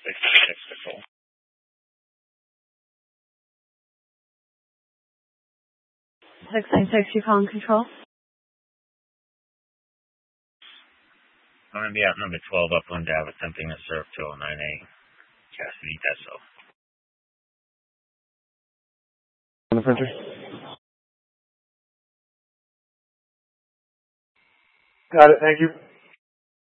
66 Control. Six nine six, you calling Control? I'm going to be out number 12 Upland Ave attempting to serve 209A Cassidy Deso. On the printer? Got it, thank you.